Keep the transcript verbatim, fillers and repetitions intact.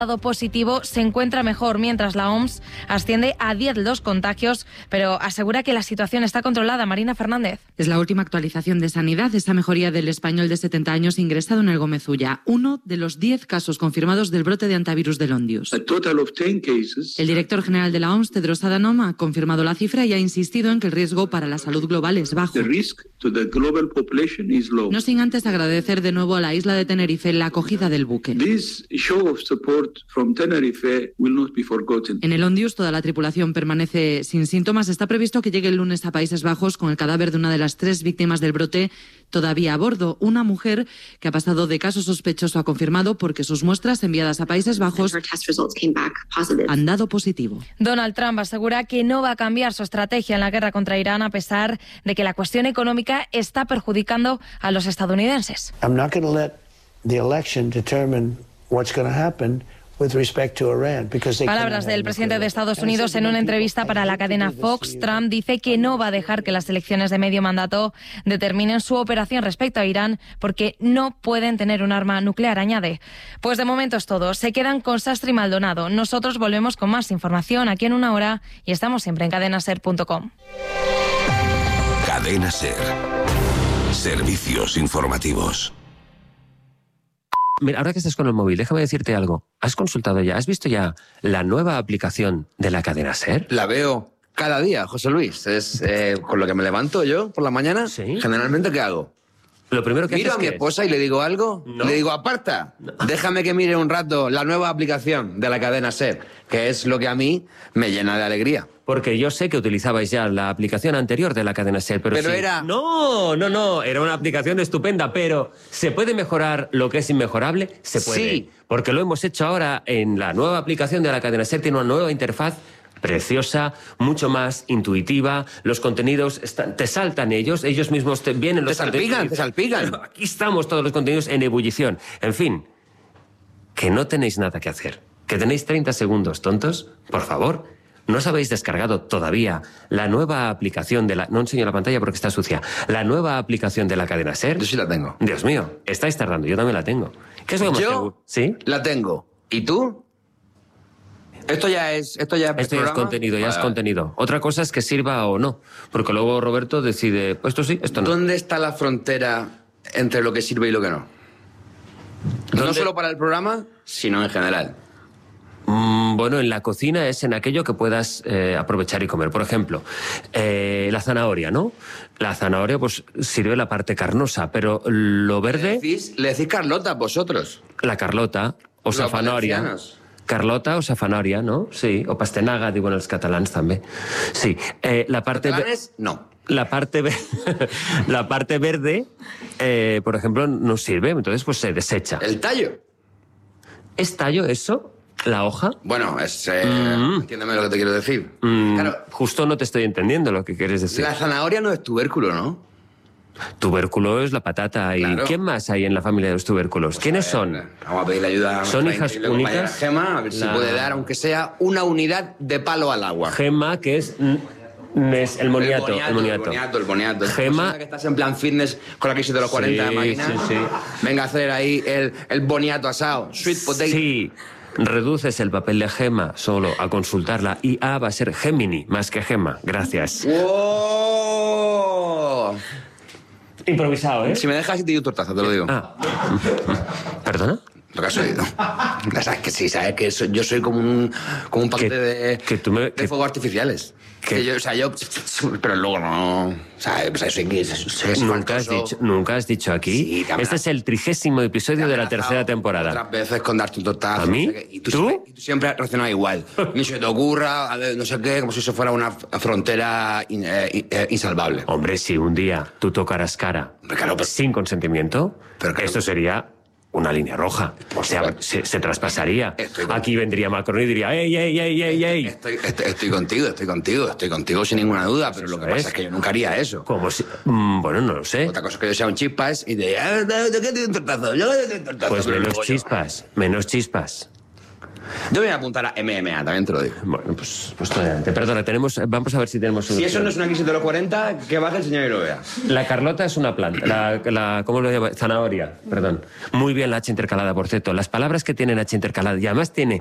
positivo se encuentra mejor, mientras la O M S asciende a diez los contagios, pero asegura que la situación está controlada. Marina Fernández. Es la última actualización de Sanidad, esa mejoría del español de setenta años ingresado en el Gómez Ulla, uno de los diez casos confirmados del brote de hantavirus del Ondius. El director general de la O M S, Tedros Adhanom, ha confirmado la cifra y ha insistido en que el riesgo para la salud global es bajo. No sin antes agradecer de nuevo a la isla de Tenerife la acogida del buque. En el Ondius toda la tripulación permanece sin síntomas. Está previsto que llegue el lunes a Países Bajos con el cadáver de una de las tres víctimas del brote todavía a bordo. Una mujer que ha pasado de caso sospechoso a confirmado porque sus muestras enviadas a Países Bajos han dado positivo. Donald Trump asegura que no va a cambiar su estrategia en la guerra contra Irán a pesar de que la cuestión económica está perjudicando a los estadounidenses. I'm not going to let the election determine what's going to happen. Palabras del presidente de Estados Unidos en una entrevista para la cadena Fox. Trump dice que no va a dejar que las elecciones de medio mandato determinen su operación respecto a Irán porque no pueden tener un arma nuclear, añade. Pues de momento es todo. Se quedan con Sastre y Maldonado. Nosotros volvemos con más información aquí en una hora y estamos siempre en cadena ser punto com. Cadena Ser. Servicios informativos. Mira, ahora que estás con el móvil, déjame decirte algo. ¿Has consultado ya, has visto ya la nueva aplicación de la cadena SER? La veo cada día, José Luis. Es eh, con lo que me levanto yo por la mañana. ¿Sí? Generalmente, ¿qué hago? Lo primero que Miro haces a mi es... esposa y le digo algo. No. Le digo, aparta. No. Déjame que mire un rato la nueva aplicación de la cadena SER, que es lo que a mí me llena de alegría. Porque yo sé que utilizabais ya la aplicación anterior de la cadena SER, pero, Pero sí. era... No, no, no, era una aplicación estupenda, pero ¿se puede mejorar lo que es inmejorable? Se puede. Sí. Porque lo hemos hecho ahora en la nueva aplicación de la cadena SER, tiene una nueva interfaz preciosa, mucho más intuitiva, los contenidos están, te saltan ellos, ellos mismos te vienen los Te salpican, te salpican. Pero aquí estamos todos los contenidos en ebullición. En fin, que no tenéis nada que hacer, que tenéis treinta segundos, tontos, por favor. ¿No os habéis descargado todavía la nueva aplicación de la... No enseño la pantalla porque está sucia. La nueva aplicación de la cadena SER. Yo sí la tengo. Dios mío, estáis tardando, yo también la tengo. ¿Qué es lo que más te Yo gusta? ¿Sí? la tengo. ¿Y tú? Esto ya es... Esto ya es, Esto ya es programa? contenido, ya Vale, es vale. contenido. Otra cosa es que sirva o no. Porque luego Roberto decide, pues esto sí, esto no. ¿Dónde está la frontera entre lo que sirve y lo que no? ¿Dónde? No solo para el programa, sino en general. Mm, bueno, en la cocina es en aquello que puedas eh, aprovechar y comer. Por ejemplo, eh, la zanahoria, ¿no? La zanahoria pues sirve la parte carnosa, pero lo ¿Le verde, decís, le decís Carlota vosotros? la carlota o Los safanoria. valencianos. Carlota o safanoria, ¿no? Sí, o pastenaga, digo en els catalans també. Sí, eh, la parte... ve- ¿Catalanes? No. La parte, ve- la parte verde, eh, por ejemplo, no sirve, entonces pues se desecha. ¿El tallo? ¿Es tallo eso? ¿La hoja? Bueno, es... Eh, Mm. Entiéndeme lo que te quiero decir. Mm, Claro, Justo no te estoy entendiendo lo que quieres decir. la zanahoria no es tubérculo, ¿no? Tubérculo es la patata. ¿Y Claro. quién más hay en la familia de los tubérculos? ¿Quiénes son? Vamos a pedirle ayuda a ¿Son nuestra hijas increíble compañera únicas? Gema, a ver si La- puede dar, aunque sea una unidad de palo al agua. Gema, que es, mm, es el moniato. El El boniato, moniato. el boniato, el boniato. Gema- Persona que estás en plan fitness con la crisis de los cuarenta de Sí, máquina. sí, sí. Venga a hacer ahí el, el boniato asado. Sweet potato. Sí, reduces el papel de Gema solo a consultarla y A va a ser Gemini más que Gema. Gracias. ¡Wow! Improvisado, ¿eh? Si me dejas, te doy un tortazo, te lo digo. Ah. ¿Perdona? Lo que has oído. Ya sabes que sí, sabes que so- yo soy como un, como un paquete Que- de, que tú me- de que- fuegos artificiales. que- Que yo, o sea, yo... Pero luego no... O sea, o sea, soy, soy, soy Nunca has, espantoso. dicho, nunca has dicho aquí. Sí, te Este es el trigésimo episodio de la tercera temporada. Otras veces con darte un tortazo. ¿A mí? no sé qué, y tú, ¿Tú? Siempre, y tú siempre has reaccionado igual. Ni se te ocurra, a ver, no sé qué, como si eso fuera una f- frontera in- eh, in- eh, insalvable. Hombre, si un día tú tocaras cara Hombre, claro, pero- sin consentimiento, Pero claro. esto sería una línea roja. Por O sea, supuesto. se, se traspasaría. Estoy con- Aquí vendría Macron y diría, ¡ey, ey, ey, ey, ey! Estoy, estoy, estoy contigo, estoy contigo, estoy contigo sin ninguna duda, pero lo que Eso pasa es. es que yo nunca haría eso. Como si... mm, bueno, no lo sé. Otra cosa es que yo sea un chispas y te diga, "Ah, ¿de qué te doy un tortazo? Yo te doy un tortazo". Pues Pero menos luego yo- chispas, menos chispas. Yo me voy a apuntar a M M A, también te lo digo. Bueno, pues, pues adelante. Perdona, tenemos, vamos a ver si tenemos Si solución. eso no es una crisis de los cuarenta, que baje el señor y lo vea. La Carlota es una planta. La, la, ¿Cómo lo llama? Zanahoria, perdón. Muy bien la H intercalada, por cierto. Las palabras que tienen H intercalada y además tiene